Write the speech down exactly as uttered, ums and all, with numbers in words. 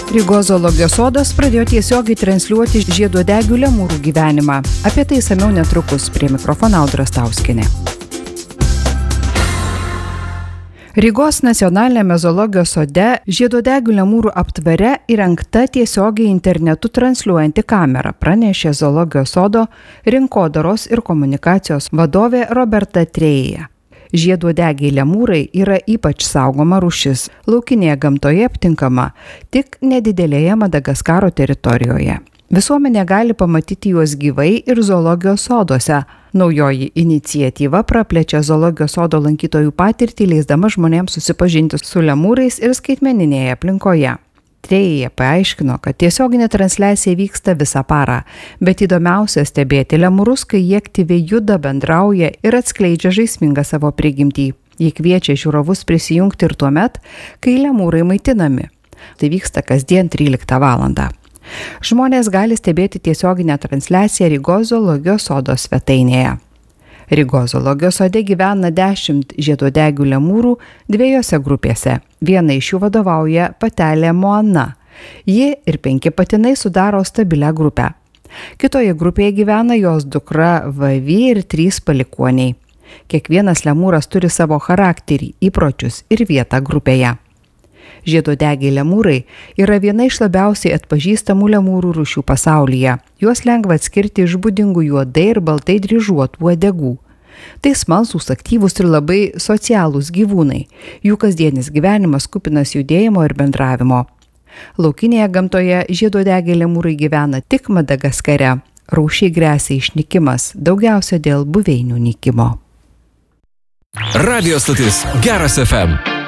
Rygos zoologijos sodas pradėjo tiesiogiai transliuoti žieduodegių lemūrų gyvenimą. Apie tai išsamiau netrukus, prie mikrofono Audra Stauskienė. Rygos nacionalinėme zoologijos sode žieduodegių lemūrų aptvare įrengta tiesiogiai internetu transliuojanti kamera, pranešė zoologijos sodo rinkodaros ir komunikacijos vadovė Roberta Trėja. Žieduodegiai lemūrai yra ypač saugoma rūšis, laukinėje gamtoje aptinkama tik nedidelėje Madagaskaro teritorijoje. Visuomenė gali pamatyti juos gyvai ir zoologijos soduose. Naujoji iniciatyva praplečia zoologijos sodo lankytojų patirtį, leisdama žmonėms susipažinti su lemūrais ir skaitmeninėje aplinkoje. Trėja paaiškino, kad tiesioginė transliacija vyksta visą parą, bet įdomiausia stebėti lemūrus, kai jie aktyviai juda, bendrauja ir atskleidžia žaismingą savo prigimtį. Ji kviečia žiūrovus prisijungti ir tuomet, kai lemūrai maitinami. Tai vyksta kasdien tryliktą valandą. Žmonės gali stebėti tiesioginę transliaciją Rygos zoologijos sodo svetainėje. Rygos zoologijos sode gyvena dešimt žieduodegių lemūrų dviejose grupėse. Viena iš jų vadovauja patelė Moana. Ji ir penki patinai sudaro stabilią grupę. Kitoje grupėje gyvena jos dukra Vavi ir trys palikuoniai. Kiekvienas lemūras turi savo charakterį, įpročius ir vietą grupėje. Žieduodegiai lemūrai yra viena iš labiausiai atpažįstamų lemūrų rūšių pasaulyje. Juos lengva atskirti iš būdingų juodai ir baltai dryžuotų uodegų. Tai smalsūs, aktyvūs ir labai socialūs gyvūnai. Jų kasdienis gyvenimas kupinas judėjimo ir bendravimo. Laukinėje gamtoje žieduodegiai lemūrai gyvena tik Madagaskare. Rūšiai gresia išnykimas, daugiausia dėl buveinių nykimo. Radio stotis Geras F M.